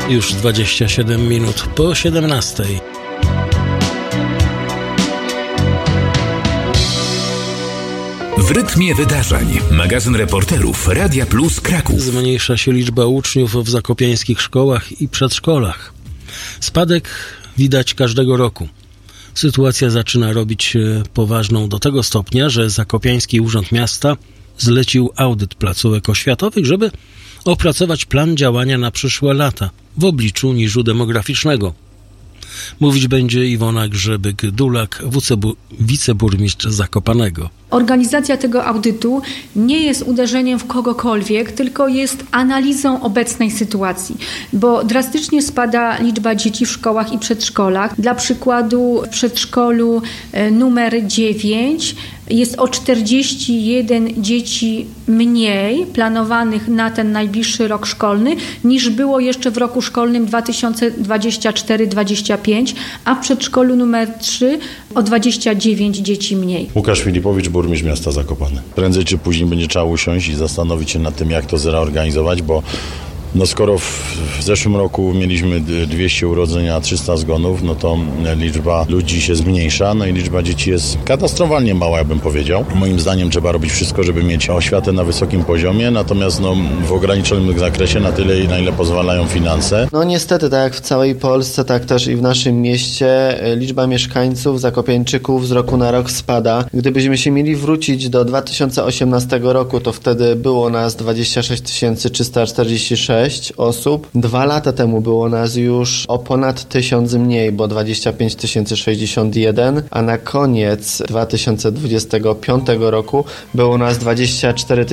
Już 27 minut po 17. W rytmie wydarzeń. Magazyn reporterów Radia Plus Kraków. Zmniejsza się liczba uczniów w zakopiańskich szkołach i przedszkolach. Spadek widać każdego roku. Sytuacja zaczyna robić się poważną do tego stopnia, że Zakopiański Urząd Miasta zlecił audyt placówek oświatowych, żeby opracować plan działania na przyszłe lata w obliczu niżu demograficznego. Mówić będzie Iwona Grzebyk-Dulak, wiceburmistrz Zakopanego. Organizacja tego audytu nie jest uderzeniem w kogokolwiek, tylko jest analizą obecnej sytuacji, bo drastycznie spada liczba dzieci w szkołach i przedszkolach. Dla przykładu w przedszkolu numer 9 jest o 41 dzieci mniej planowanych na ten najbliższy rok szkolny, niż było jeszcze w roku szkolnym 2024-25, a w przedszkolu numer 3 o 29 dzieci mniej. Łukasz Filipowicz, burmistrz miasta Zakopane. Prędzej czy później będzie trzeba usiąść i zastanowić się nad tym, jak to zreorganizować, bo skoro w zeszłym roku mieliśmy 200 urodzeń, a 300 zgonów, to liczba ludzi się zmniejsza, i liczba dzieci jest katastrofalnie mała, ja bym powiedział. Moim zdaniem trzeba robić wszystko, żeby mieć oświatę na wysokim poziomie, natomiast w ograniczonym zakresie, na tyle, na ile pozwalają finanse. Niestety, tak jak w całej Polsce, tak też i w naszym mieście liczba mieszkańców, zakopiańczyków z roku na rok spada. Gdybyśmy się mieli wrócić do 2018 roku, to wtedy było nas 26 346 osób. 2 lata temu było nas już o ponad 1000 mniej, bo 25 061, a na koniec 2025 roku było nas 24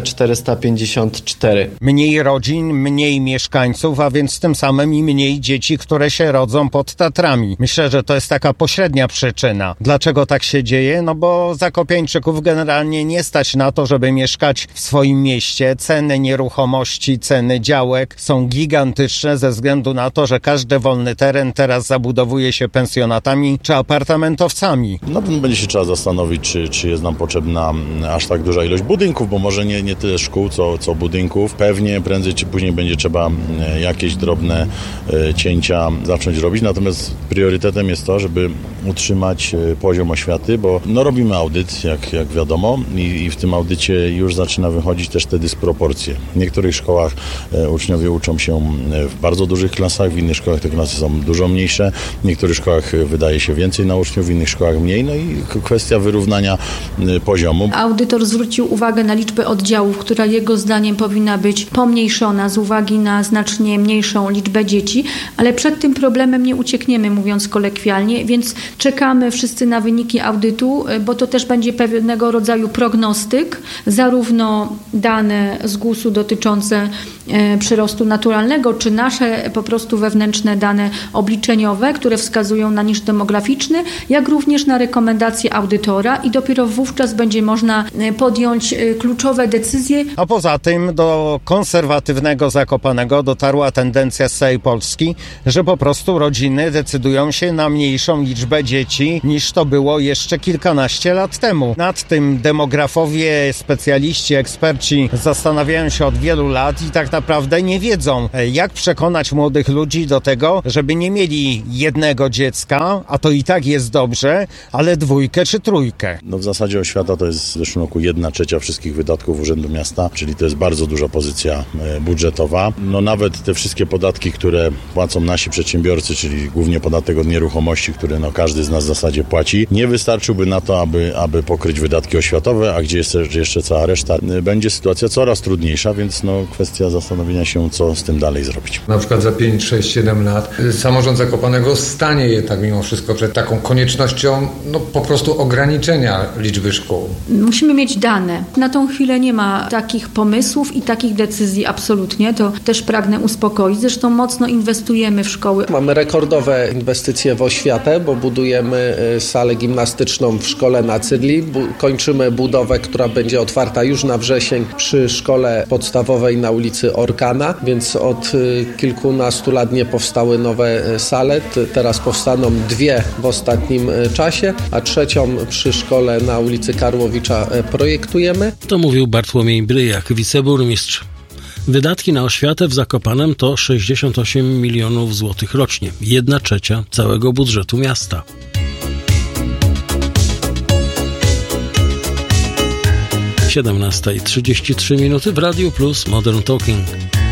454. Mniej rodzin, mniej mieszkańców, a więc tym samym i mniej dzieci, które się rodzą pod Tatrami. Myślę, że to jest taka pośrednia przyczyna. Dlaczego tak się dzieje? Bo Zakopiańczyków generalnie nie stać na to, żeby mieszkać w swoim mieście. Ceny nieruchomości, ceny działek są gigantyczne ze względu na to, że każdy wolny teren teraz zabudowuje się pensjonatami czy apartamentowcami. Będzie się trzeba zastanowić, czy jest nam potrzebna aż tak duża ilość budynków, bo może nie tyle szkół, co budynków. Pewnie prędzej czy później będzie trzeba jakieś drobne cięcia zacząć robić, natomiast priorytetem jest to, żeby utrzymać poziom oświaty, bo robimy audyt, jak wiadomo, i w tym audycie już zaczyna wychodzić też te dysproporcje. W niektórych szkołach uczniowie uczą się w bardzo dużych klasach, w innych szkołach te klasy są dużo mniejsze, w niektórych szkołach wydaje się więcej na uczniów, w innych szkołach mniej, i kwestia wyrównania poziomu. Audytor zwrócił uwagę na liczbę oddziałów, która jego zdaniem powinna być pomniejszona z uwagi na znacznie mniejszą liczbę dzieci, ale przed tym problemem nie uciekniemy, mówiąc kolekwialnie, więc czekamy wszyscy na wyniki audytu, bo to też będzie pewnego rodzaju prognostyk, zarówno dane z GUS-u dotyczące przyrostu naturalnego, czy nasze po prostu wewnętrzne dane obliczeniowe, które wskazują na niż demograficzny, jak również na rekomendacje audytora i dopiero wówczas będzie można podjąć kluczowe decyzje. A poza tym do konserwatywnego Zakopanego dotarła tendencja z całej Polski, że po prostu rodziny decydują się na mniejszą liczbę dzieci niż to było jeszcze kilkanaście lat temu. Nad tym demografowie, specjaliści, eksperci zastanawiają się od wielu lat i tak naprawdę nie wiedzą, jak przekonać młodych ludzi do tego, żeby nie mieli jednego dziecka, a to i tak jest dobrze, ale 2 czy 3. W zasadzie oświata to jest w zeszłym roku 1/3 wszystkich wydatków Urzędu Miasta, czyli to jest bardzo duża pozycja budżetowa. Nawet te wszystkie podatki, które płacą nasi przedsiębiorcy, czyli głównie podatek od nieruchomości, który każdy z nas w zasadzie płaci, nie wystarczyłby na to, aby pokryć wydatki oświatowe, a gdzie jest jeszcze cała reszta. Będzie sytuacja coraz trudniejsza, więc kwestia zastanowienia się, co z tym dalej zrobić. Na przykład za 5, 6, 7 lat samorząd Zakopanego stanie jednak mimo wszystko przed taką koniecznością po prostu ograniczenia liczby szkół. Musimy mieć dane. Na tą chwilę nie ma takich pomysłów i takich decyzji absolutnie. To też pragnę uspokoić. Zresztą mocno inwestujemy w szkoły. Mamy rekordowe inwestycje w oświatę, bo budujemy salę gimnastyczną w szkole na Cydli. Kończymy budowę, która będzie otwarta już na wrzesień przy szkole podstawowej na ulicy Orkana, więc od kilkunastu lat nie powstały nowe sale. Teraz powstaną 2 w ostatnim czasie, a 3 przy szkole na ulicy Karłowicza projektujemy. To mówił Bartłomiej Bryjak, wiceburmistrz Wydatki na oświatę w Zakopanem to 68 milionów złotych rocznie, 1/3 całego budżetu miasta. 17:33 w Radiu Plus Modern Talking.